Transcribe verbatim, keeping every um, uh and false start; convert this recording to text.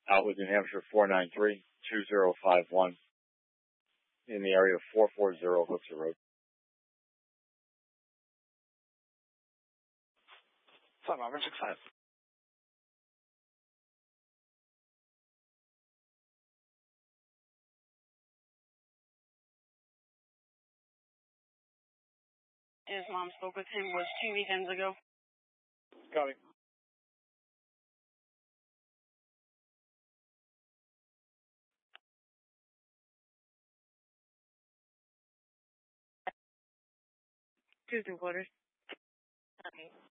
out with New Hampshire four nine three, two zero five one in the area of four four zero Hooksett Road. Five Auburn six five. His mom spoke with him was two weekends ago. Copy. Two three quarters. Okay.